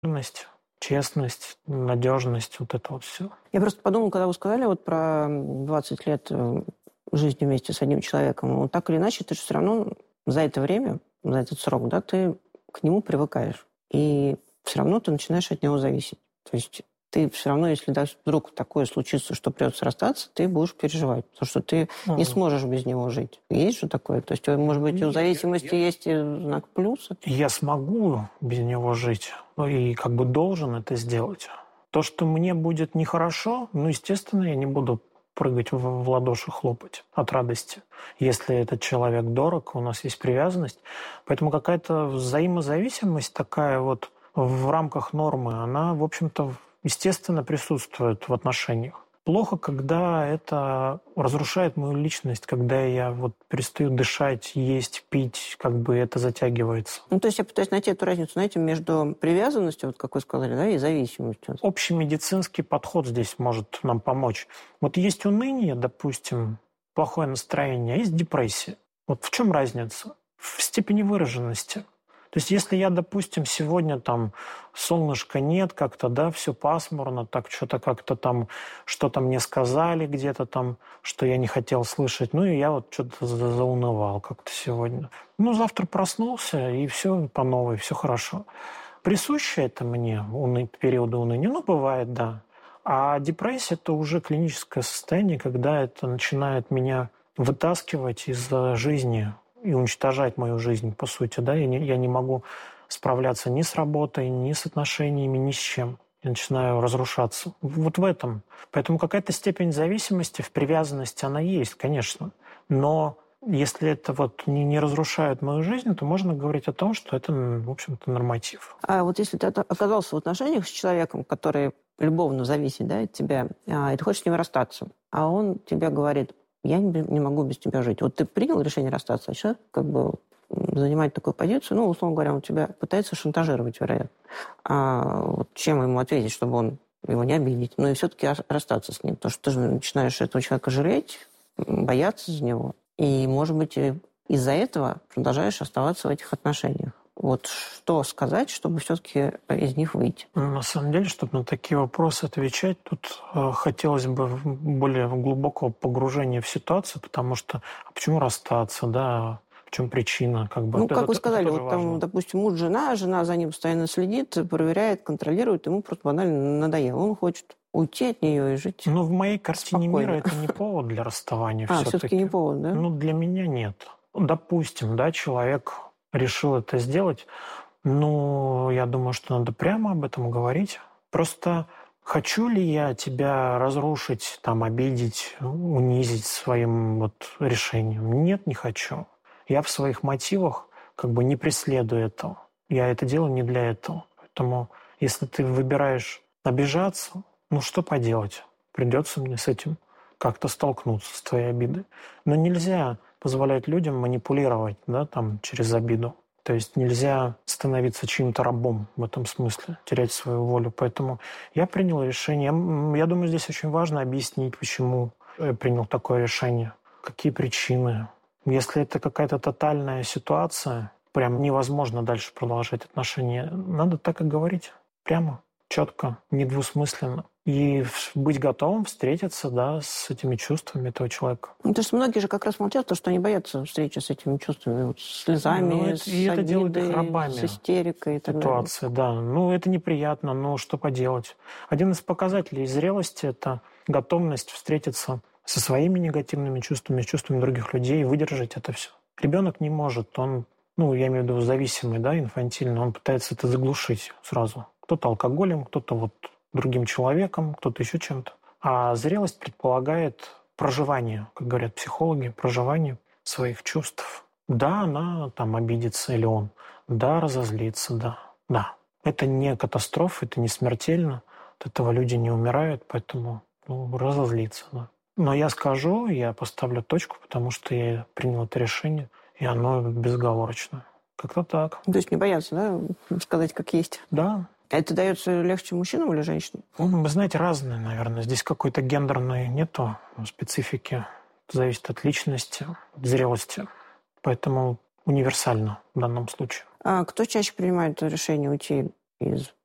честность, надежность, вот это вот все. Я просто подумала, когда вы сказали вот про 20 лет жизни вместе с одним человеком, вот так или иначе ты же все равно за это время, за этот срок, да, ты к нему привыкаешь. И все равно ты начинаешь от него зависеть. То есть ты все равно, если вдруг такое случится, что придется расстаться, ты будешь переживать, потому что ты не сможешь без него жить. Есть же такое? То есть, может быть, у зависимости есть знак плюса? Я смогу без него жить, и как бы должен это сделать. То, что мне будет нехорошо, естественно, я не буду прыгать в ладоши, хлопать от радости. Если этот человек дорог, у нас есть привязанность. Поэтому какая-то взаимозависимость такая вот в рамках нормы, она, в общем-то, естественно, присутствует в отношениях. Плохо, когда это разрушает мою личность, когда я вот перестаю дышать, есть, пить, как бы это затягивается. То есть я пытаюсь найти эту разницу, знаете, между привязанностью, вот как вы сказали, да, и зависимостью. Общий медицинский подход здесь может нам помочь. Вот есть уныние, допустим, плохое настроение, а есть депрессия. Вот в чем разница? В степени выраженности. То есть если я, допустим, сегодня там солнышка нет, как-то, да, все пасмурно, так что-то как-то там, что-то мне сказали где-то там, что я не хотел слышать, и я вот что-то заунывал как-то сегодня. Завтра проснулся, и все по новой, все хорошо. Присуще это мне, периоды уныния? Бывает, да. А депрессия – это уже клиническое состояние, когда это начинает меня вытаскивать из жизни и уничтожать мою жизнь, по сути. Да? Я не могу справляться ни с работой, ни с отношениями, ни с чем. Я начинаю разрушаться. Вот в этом. Поэтому какая-то степень зависимости в привязанности, она есть, конечно. Но если это вот не разрушает мою жизнь, то можно говорить о том, что это, в общем-то, норматив. А вот если ты оказался в отношениях с человеком, который любовно зависит, да, от тебя, и ты хочешь с ним расстаться, а он тебе говорит: я не могу без тебя жить. Вот ты принял решение расстаться, а человек как бы занимает такую позицию, условно говоря, он тебя пытается шантажировать, вероятно. А вот чем ему ответить, чтобы он его не обидеть, и все-таки расстаться с ним? Потому что ты же начинаешь этого человека жалеть, бояться за него. И, может быть, из-за этого продолжаешь оставаться в этих отношениях. Вот что сказать, чтобы все-таки из них выйти? На самом деле, чтобы на такие вопросы отвечать, тут хотелось бы более глубокого погружения в ситуацию, потому что почему расстаться, да, в чем причина? Как вы сказали, вот там, допустим, жена за ним постоянно следит, проверяет, контролирует, ему просто банально надоело. Он хочет уйти от нее и жить в моей картине спокойно. Мира это не повод для расставания. Все-таки не повод, да? Для меня нет. Допустим, да, человек решил это сделать, я думаю, что надо прямо об этом говорить. Просто хочу ли я тебя разрушить, обидеть, унизить своим решением? Нет, не хочу. Я в своих мотивах не преследую этого. Я это делаю не для этого. Поэтому если ты выбираешь обижаться, что поделать? Придется мне с этим как-то столкнуться, с твоей обидой. Но нельзя позволять людям манипулировать, да, через обиду. То есть нельзя становиться чьим-то рабом в этом смысле, терять свою волю. Поэтому я принял решение. Я думаю, здесь очень важно объяснить, почему я принял такое решение, какие причины. Если это какая-то тотальная ситуация, прям невозможно дальше продолжать отношения, надо так и говорить. Прямо, четко, недвусмысленно. И быть готовым встретиться, да, с этими чувствами этого человека. То есть многие же как раз молчат, потому что они боятся встречи с этими чувствами, с слезами, с обидой, это делает их рабами. С истерикой и так далее. Ситуация, да. Это неприятно, но что поделать. Один из показателей зрелости – это готовность встретиться со своими негативными чувствами, с чувствами других людей и выдержать это все. Ребенок не может, он, я имею в виду зависимый, да, инфантильный, он пытается это заглушить сразу. Кто-то алкоголем, кто-то другим человеком, кто-то еще чем-то. А зрелость предполагает проживание, как говорят психологи, проживание своих чувств. Да, она обидится или он. Да, разозлится, да. Это не катастрофа, это не смертельно. От этого люди не умирают, поэтому разозлиться, да. Но я скажу, я поставлю точку, потому что я принял это решение, и оно безоговорочное. Как-то так. То есть не бояться, да, сказать как есть? Да. А это дается легче мужчинам или женщинам? Вы знаете, разные, наверное. Здесь какой-то гендерной нету специфики. Это зависит от личности, от зрелости. Поэтому универсально в данном случае. А кто чаще принимает решение уйти из